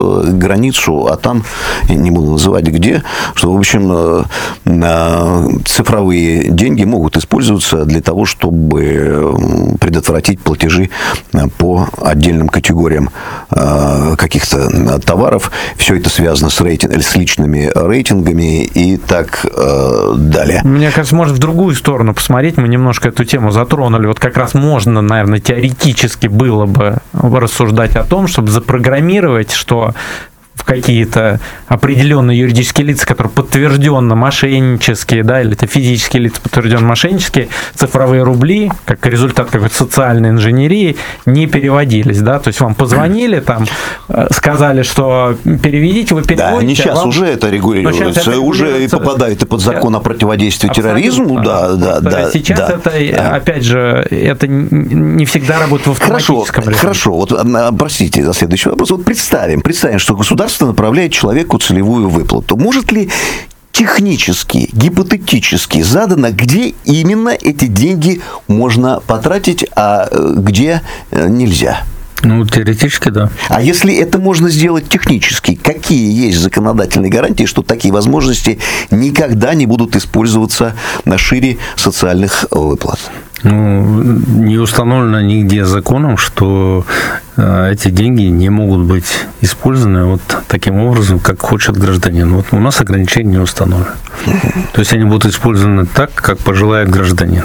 границу, а там, не буду называть где, что, в общем, цифровые деньги могут использоваться для того, чтобы предотвратить платежи по отдельным категориям каких-то товаров. Все это связано с личными рейтингами и так далее. Мне кажется, может в другую сторону посмотреть. Мы немножко эту тему затронули. Вот как раз можно, наверное, теоретически было бы рассуждать о том, чтобы запрограммировать, что в какие-то определенные юридические лица, которые подтвержденно мошеннические, да, или это физические лица подтвержденно мошеннические, цифровые рубли, как результат какой-то социальной инженерии, не переводились, да, то есть вам позвонили, там, сказали, что переведите, вы переводите. Да, они сейчас уже это регулируется, уже и попадает и под закон о противодействии терроризму, да. Сейчас это, опять же, это не всегда работает в автоматическом режиме. Хорошо, вот, простите за следующий вопрос, вот представим, что государство направляет человеку целевую выплату. Может ли технически, гипотетически задано, где именно эти деньги можно потратить, а где нельзя? Ну, теоретически, да. А если это можно сделать технически, какие есть законодательные гарантии, что такие возможности никогда не будут использоваться на шире социальных выплат? Ну, не установлено нигде законом, что эти деньги не могут быть использованы вот таким образом, как хочет гражданин. Вот у нас ограничения не установлены. То есть они будут использованы так, как пожелает гражданин.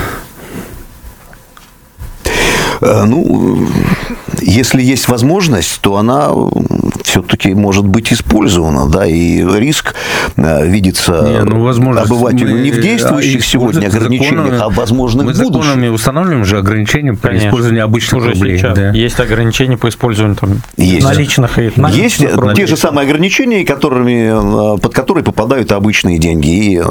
Ну, если есть возможность, то она все-таки может быть использована, да, и риск видится обывателю не в действующих сегодня ограничениях, а возможных в будущем. Мы законами устанавливаем же ограничения по использованию обычных рублей. Да. Есть ограничения по использованию наличных и есть те же самые ограничения, под которые попадают обычные деньги, и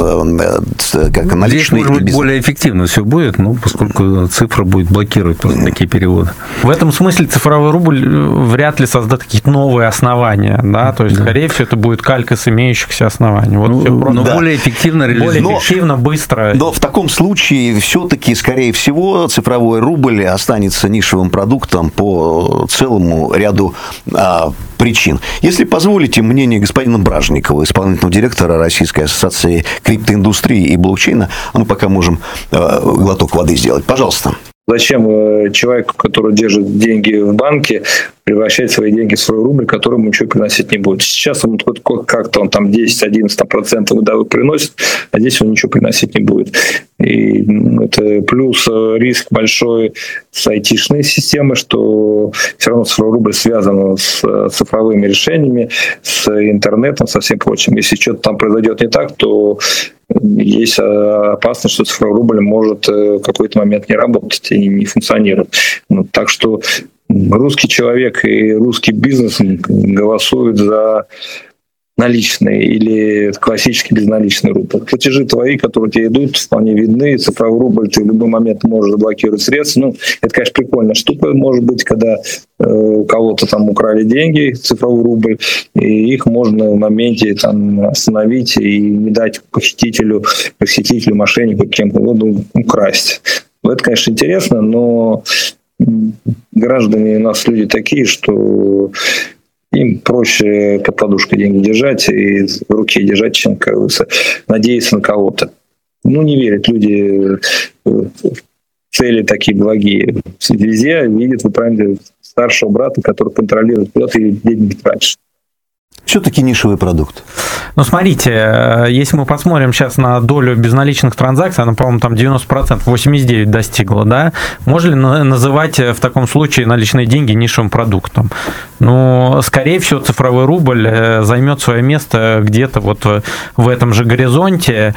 как наличные. Здесь, может быть, более эффективно все будет, поскольку цифра будет блокировать просто такие переводы. В этом смысле цифровой рубль вряд ли создаст какие-то новые основания, да, то есть, скорее всего, это будет калька с имеющихся оснований. Вот но более эффективно реализовать. Более эффективно, быстро. Но в таком случае все-таки, скорее всего, цифровой рубль останется нишевым продуктом по целому ряду причин. Если позволите, мнение господина Бражникова, исполнительного директора Российской ассоциации криптоиндустрии и блокчейна, мы пока можем глоток воды сделать. Пожалуйста. Зачем человеку, который держит деньги в банке, превращать свои деньги в свой рубль, который ему ничего приносить не будет? Сейчас он как-то он там 10-11% годовых приносит, а здесь он ничего приносить не будет. И это плюс риск большой с айтишной системой, что все равно цифровой рубль связан с цифровыми решениями, с интернетом, со всем прочим. Если что-то там произойдет не так, то есть опасность, что цифровой рубль может в какой-то момент не работать и не функционировать. Так что русский человек и русский бизнес голосуют за наличные или классический безналичный рубль. Платежи твои, которые тебе идут, вполне видны. Цифровой рубль ты в любой момент можешь заблокировать средства. Это, конечно, прикольная штука, может быть, когда у кого-то там украли деньги, цифровой рубль, и их можно в моменте там остановить и не дать похитителю, мошеннику, кем угодно украсть. Это, конечно, интересно, но граждане у нас люди такие, что им проще под подушкой деньги держать и в руке держать, чем надеяться на кого-то. Не верят люди в цели такие благие. Везде видят, вы правильно, старшего брата, который контролирует, куда ты деньги тратишь. Все-таки нишевый продукт. Смотрите, если мы посмотрим сейчас на долю безналичных транзакций, она, по-моему, там 90%, 89% достигла, да? Можно ли называть в таком случае наличные деньги нишевым продуктом? Скорее всего, цифровой рубль займет свое место где-то вот в этом же горизонте,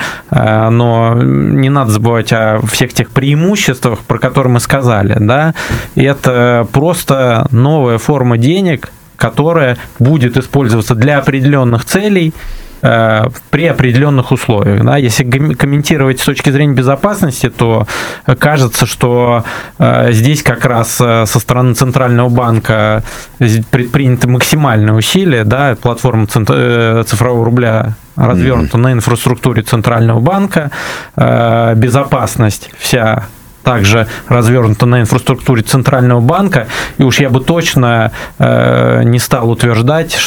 но не надо забывать о всех тех преимуществах, про которые мы сказали, да? Это просто новая форма денег, которая будет использоваться для определенных целей при определенных условиях. Да? Если комментировать с точки зрения безопасности, то кажется, что здесь как раз со стороны Центрального банка предприняты максимальные усилия, да? Платформа цифрового рубля развернута на инфраструктуре Центрального банка, безопасность вся также развернута на инфраструктуре Центрального банка, и уж я бы точно не стал утверждать,